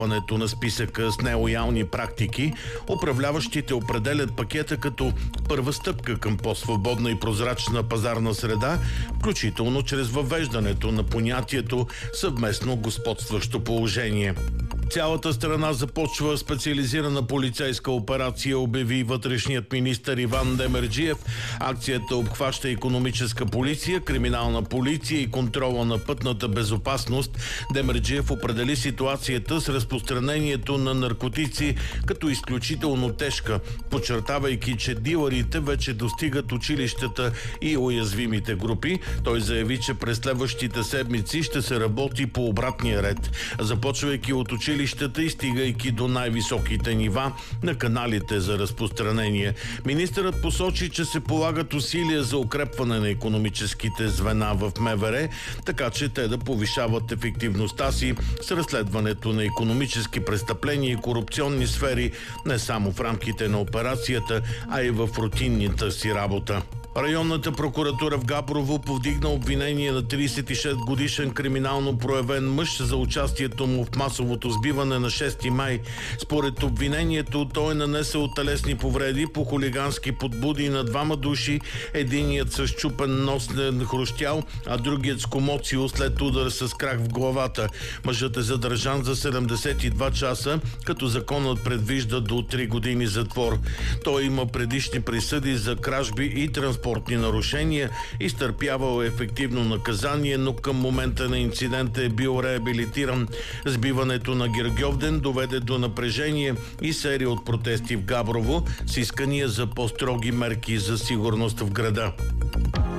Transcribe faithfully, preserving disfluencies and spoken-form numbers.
на списъка с нелоялни практики, управляващите определят пакета като първа стъпка към по-свободна и прозрачна пазарна среда, включително чрез въвеждането на понятието съвместно господстващо положение. Цялата страна започва специализирана полицейска операция, обяви вътрешният министър Иван Демерджиев. Акцията обхваща икономическа полиция, криминална полиция и контрола на пътната безопасност. Демерджиев определи ситуацията с разпространението на наркотици като изключително тежка, подчертавайки, че дилърите вече достигат училищата и уязвимите групи. Той заяви, че през следващите седмици ще се работи по обратния ред, започвайки от училищата и стигайки до най-високите нива на каналите за разпространение. Министърът посочи, че се полагат усилия за укрепване на икономическите звена в МВР, така че те да повишават ефективността си с разследването на икономически престъпления и корупционни сфери не само в рамките на операцията, а и в рутинната си работа. Районната прокуратура в Габрово повдигна обвинение на тридесет и шест годишен криминално проявен мъж за участието му в масовото сбиване на шести май. Според обвинението, той е нанесъл телесни повреди по хулигански подбуди на двама души, единият с счупен носен хрущял, а другият с комоцио след удар с крак в главата. Мъжът е задържан за седемдесет и два часа, като законът предвижда до три години затвор. Той има предишни присъди за кражби и транспортни спортни нарушения, изтърпявал ефективно наказание, но към момента на инцидента е бил реабилитиран. Сбиването на Гергьовден доведе до напрежение и серия от протести в Габрово с искания за по-строги мерки за сигурност в града.